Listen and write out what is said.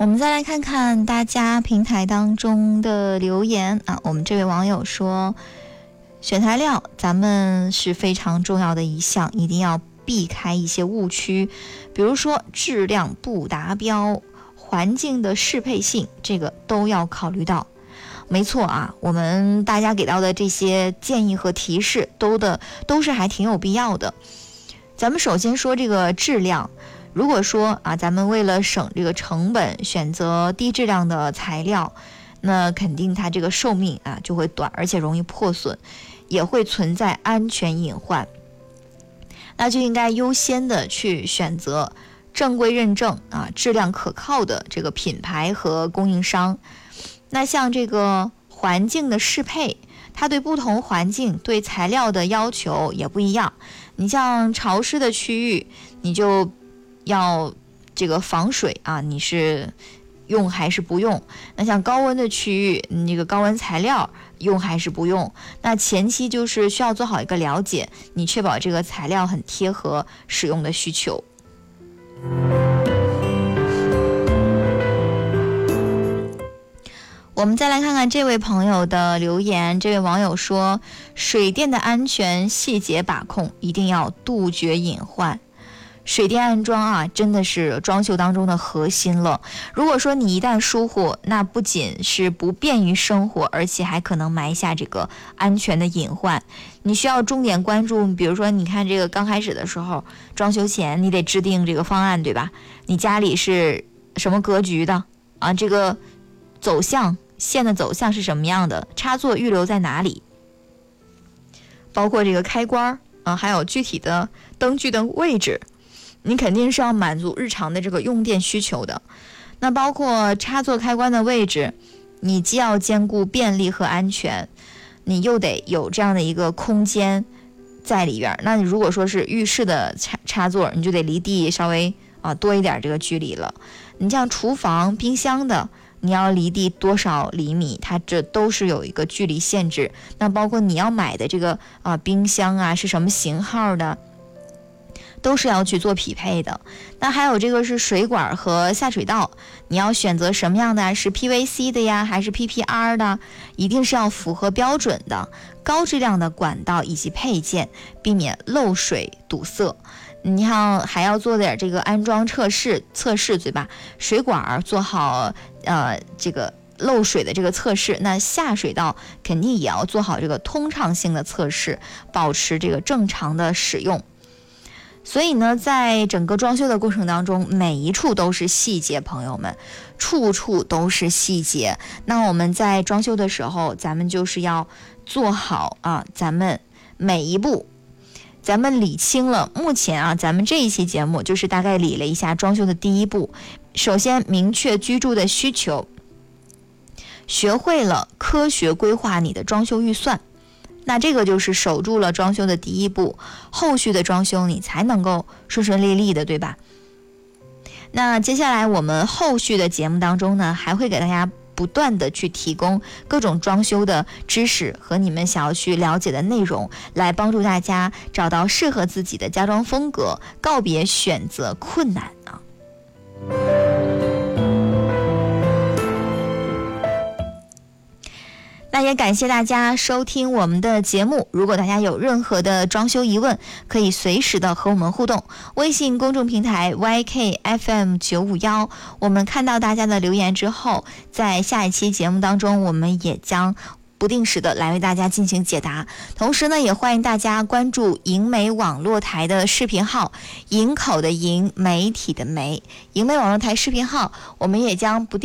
我们再来看看大家平台当中的留言啊。我们这位网友说，选材料咱们是非常重要的一项，一定要避开一些误区，比如说质量不达标、环境的适配性，这个都要考虑到。没错啊，我们大家给到的这些建议和提示都是还挺有必要的。咱们首先说这个质量，如果说啊，咱们为了省这个成本，选择低质量的材料，那肯定它这个寿命啊就会短，而且容易破损，也会存在安全隐患。那就应该优先的去选择正规认证啊、质量可靠的这个品牌和供应商。那像这个环境的适配，它对不同环境对材料的要求也不一样。你像潮湿的区域，你就要这个防水啊，你是用还是不用？那像高温的区域，你这个高温材料用还是不用？那前期就是需要做好一个了解，你确保这个材料很贴合使用的需求。我们再来看看这位朋友的留言，这位网友说，水电的安全细节把控一定要杜绝隐患。水电安装啊，真的是装修当中的核心了。如果说你一旦疏忽，那不仅是不便于生活，而且还可能埋下这个安全的隐患。你需要重点关注，比如说你看这个刚开始的时候，装修前你得制定这个方案，对吧？你家里是什么格局的啊？这个走向线的走向是什么样的？插座预留在哪里？包括这个开关啊，还有具体的灯具的位置，你肯定是要满足日常的这个用电需求的。那包括插座开关的位置，你既要兼顾便利和安全，你又得有这样的一个空间在里边。那你如果说是浴室的插座，你就得离地稍微多一点这个距离了。你像厨房、冰箱的，你要离地多少厘米，它这都是有一个距离限制。那包括你要买的这个冰箱啊是什么型号的，都是要去做匹配的。那还有这个是水管和下水道，你要选择什么样的，是 PVC 的呀还是 PPR 的，一定是要符合标准的高质量的管道以及配件，避免漏水堵塞。你像还要做点这个安装测试，对吧？水管做好这个漏水的这个测试，那下水道肯定也要做好这个通畅性的测试，保持这个正常的使用。所以呢，在整个装修的过程当中，每一处都是细节，朋友们，处处都是细节。那我们在装修的时候，咱们就是要做好咱们每一步咱们理清了。目前咱们这一期节目就是大概理了一下装修的第一步。首先明确居住的需求，学会了科学规划你的装修预算，那这个就是守住了装修的第一步，后续的装修你才能够顺顺利利的，对吧？那接下来我们后续的节目当中呢，还会给大家不断的去提供各种装修的知识和你们想要去了解的内容，来帮助大家找到适合自己的家装风格，告别选择困难啊。那也感谢大家收听我们的节目，如果大家有任何的装修疑问，可以随时的和我们互动。微信公众平台 YKFM951，我们看到大家的留言之后，在下一期节目当中，我们也将不定时的来为大家进行解答。同时呢，也欢迎大家关注银媒网络台的视频号，营口的营，媒体的媒，银媒网络台视频号，我们也将不定